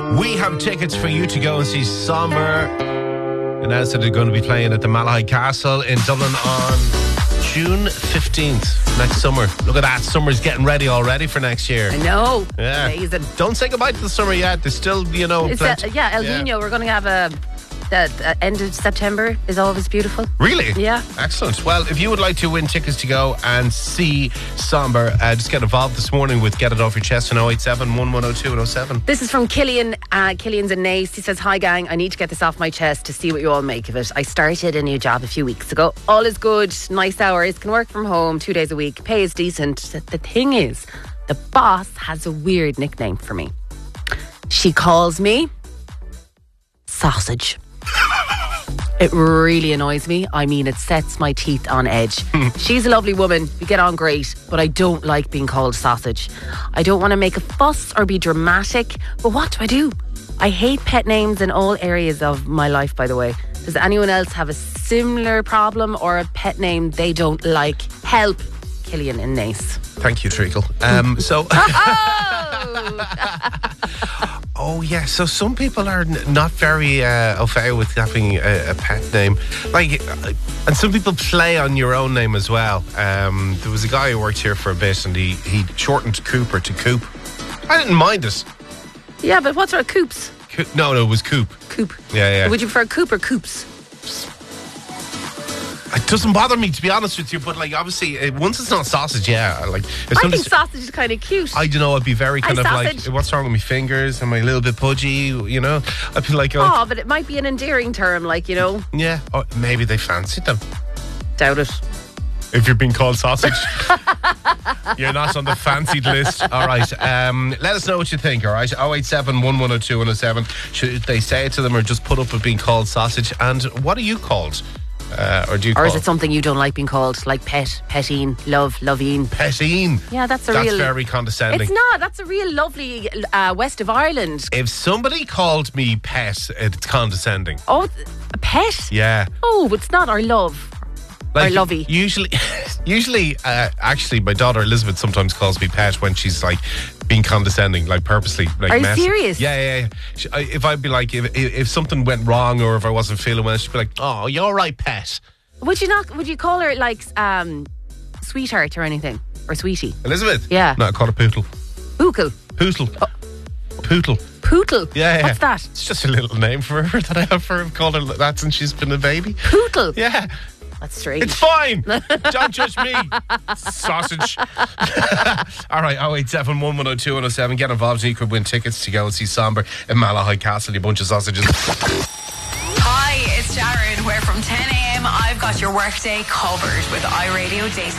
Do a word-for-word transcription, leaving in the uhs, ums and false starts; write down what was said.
We have tickets for you to go and see Somber. Announced that they're going to be playing at the Malahide Castle in Dublin on June fifteenth next summer. Look at that, summer's getting ready already for next year. I know. Yeah. Amazing. Don't say goodbye to the summer yet. There's still, you know, It's plenty- a, yeah, El yeah. Nino. We're going to have a the, the end of September is always beautiful. Really? Yeah. Excellent. Well, if you would like to win tickets to go and see Somber, uh, just get involved this morning with Get It Off Your Chest on oh eight seven, one one oh two, one oh seven. This is from Killian. Uh, Killian's in Nace. He says, "Hi gang, I need to get this off my chest to see what you all make of it. I started a new job a few weeks ago. All is good, nice hours, can work from home two days a week, pay is decent. The thing is, the boss has a weird nickname for me. She calls me Sausage. It really annoys me. I mean, it sets my teeth on edge. She's a lovely woman. We get on great, but I don't like being called sausage. I don't want to make a fuss or be dramatic, but what do I do? I hate pet names in all areas of my life, by the way. Does anyone else have a similar problem or a pet name they don't like? Help." Killian in Nace. Thank you, Treacle. Um, so... Oh! Oh, yeah. So some people are n- not very uh, au fait with having a, a pet name. Like, uh, and some people play on your own name as well. Um, there was a guy who worked here for a bit and he, he shortened Cooper to Coop. I didn't mind it. Yeah, but what's our coops? Co- no, no, it was Coop. Coop. Yeah, yeah. Would you prefer coop or coops? It doesn't bother me, to be honest with you, but like obviously uh, once it's not sausage, yeah, like if I somebody think sausage is kind of cute. I don't know, I'd be very kind Hi, of sausage. like, what's wrong with my fingers? Am I a little bit pudgy? You know, I'd be like, oh, Oh, but it might be an endearing term, like, you know. yeah, or maybe they fancied them. Doubt it. If you're being called sausage, you're not on the fancied list. All right, um, let us know what you think. All right, oh eight seven, one one oh two, one oh seven. Should they say it to them or just put up with being called sausage? And what are you called? Uh, or do you Or call is it something you don't like being called? Like pet, petine, love, lovine? Petine? Yeah, that's a That's real... very condescending. It's not. That's a real lovely uh, west of Ireland. If somebody called me pet, it's condescending. Oh, a pet? Yeah. Oh, it's not our love. Our lovey. Usually, usually, uh, actually, my daughter Elizabeth sometimes calls me pet when she's like being condescending, like purposely. Like Are you messing. serious? Yeah, yeah, yeah. She, I, if I'd be like, if, if something went wrong or if I wasn't feeling well, she'd be like, "Oh, you're all right, pet." Would you not? Would you call her like um, sweetheart or anything, or sweetie? Elizabeth? Yeah. No, I call her Pootle. Bookle. Pootle. Pootle. Pootle. Yeah, yeah. What's that? It's just a little name for her that I have for her. I've called her that since she's been a baby. Pootle. Yeah. That's strange. It's fine. Don't judge me, sausage. All right, oh eight seven, one one oh two, one oh seven. Get involved and you could win tickets to go and see Somber in Malahide Castle, you bunch of sausages. Hi, it's Sharon, where from ten a.m. I've got your workday covered with iRadio Daytime.